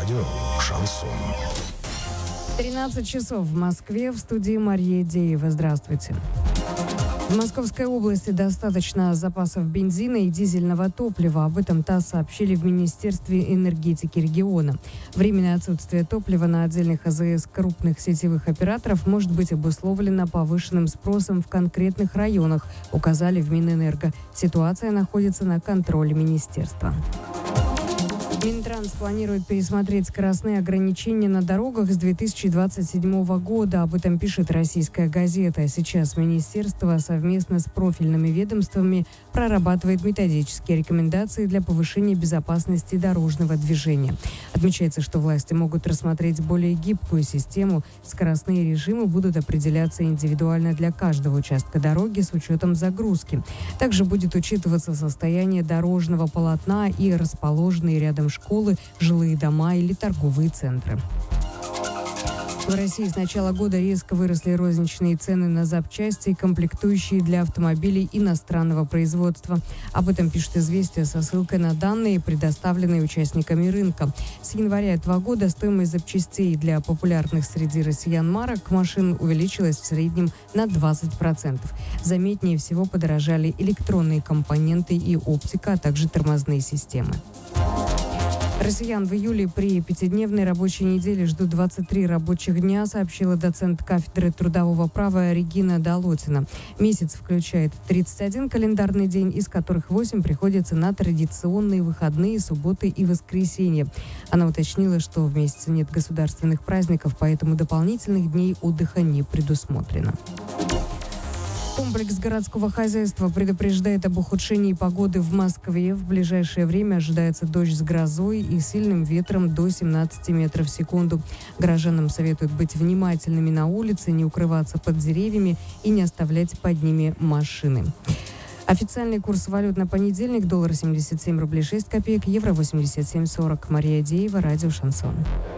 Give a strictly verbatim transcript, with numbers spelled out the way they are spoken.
Радио «Шансон». тринадцать часов в Москве, в студии Мария Деева. Здравствуйте. В Московской области достаточно запасов бензина и дизельного топлива. Об этом ТАСС сообщили в Министерстве энергетики региона. Временное отсутствие топлива на отдельных АЗС крупных сетевых операторов может быть обусловлено повышенным спросом в конкретных районах, указали в Минэнерго. Ситуация находится на контроле министерства. Минтранс планирует пересмотреть скоростные ограничения на дорогах с две тысячи двадцать седьмого года. Об этом пишет «Российская газета». Сейчас министерство совместно с профильными ведомствами прорабатывает методические рекомендации для повышения безопасности дорожного движения. Отмечается, что власти могут рассмотреть более гибкую систему. Скоростные режимы будут определяться индивидуально для каждого участка дороги с учетом загрузки. Также будет учитываться состояние дорожного полотна и расположенные рядом школы, жилые дома или торговые центры. В России с начала года резко выросли розничные цены на запчасти и комплектующие для автомобилей иностранного производства. Об этом пишет «Известия» со ссылкой на данные, предоставленные участниками рынка. С января этого года стоимость запчастей для популярных среди россиян марок машин увеличилась в среднем на двадцать процентов. Заметнее всего подорожали электронные компоненты и оптика, а также тормозные системы. Россиян в июле при пятидневной рабочей неделе ждут двадцать три рабочих дня, сообщила доцент кафедры трудового права Регина Долотина. Месяц включает тридцать один календарный день, из которых восемь приходится на традиционные выходные, субботы и воскресенья. Она уточнила, что в месяце нет государственных праздников, поэтому дополнительных дней отдыха не предусмотрено. Комплекс городского хозяйства предупреждает об ухудшении погоды в Москве. В ближайшее время ожидается дождь с грозой и сильным ветром до семнадцати метров в секунду. Горожанам советуют быть внимательными на улице, не укрываться под деревьями и не оставлять под ними машины. Официальный курс валют на понедельник: доллар семьдесят семь рублей шесть копеек, евро восемьдесят семь сорок. Мария Деева, радио «Шансон».